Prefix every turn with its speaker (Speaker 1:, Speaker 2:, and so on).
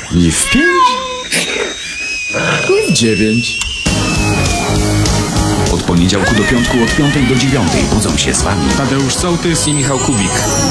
Speaker 1: Nie w 5? Nie w 9.
Speaker 2: Od poniedziałku do piątku od 5 do 9 budzą się z wami
Speaker 3: Tadeusz Sołtys i Michał Kubik.